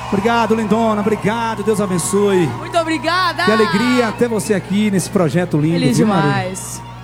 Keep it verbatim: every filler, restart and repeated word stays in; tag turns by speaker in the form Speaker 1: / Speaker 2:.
Speaker 1: Obrigado, lindona. Obrigado. Deus abençoe.
Speaker 2: Muito obrigada.
Speaker 1: Que alegria ter você aqui nesse projeto lindo.
Speaker 2: Feliz
Speaker 1: viu, Marília?
Speaker 2: demais.